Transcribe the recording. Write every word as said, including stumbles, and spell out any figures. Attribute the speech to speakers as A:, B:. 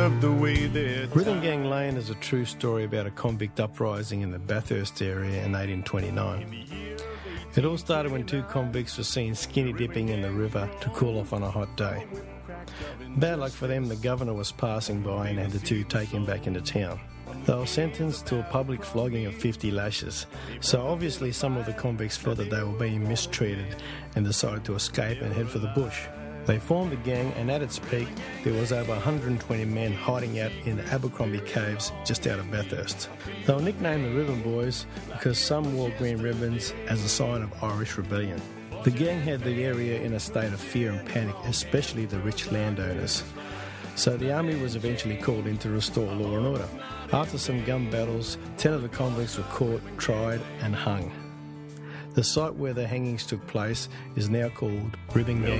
A: love the way that
B: Rhythm Gang Lane is a true story about a convict uprising in the Bathurst area in eighteen twenty-nine. It all started when two convicts were seen skinny dipping in the river to cool off on a hot day. Bad luck for them, the governor was passing by and had the two taken back into town. They were sentenced to a public flogging of fifty lashes, so obviously some of the convicts felt that they were being mistreated and decided to escape and head for the bush. They formed a gang, and at its peak there was over one hundred twenty men hiding out in the Abercrombie Caves just out of Bathurst. They were nicknamed the Ribbon Boys because some wore green ribbons as a sign of Irish rebellion. The gang had the area in a state of fear and panic, especially the rich landowners. So the army was eventually called in to restore law and order. After some gun battles, ten of the convicts were caught, tried and hung. The site where the hangings took place is now called Rhythm Gang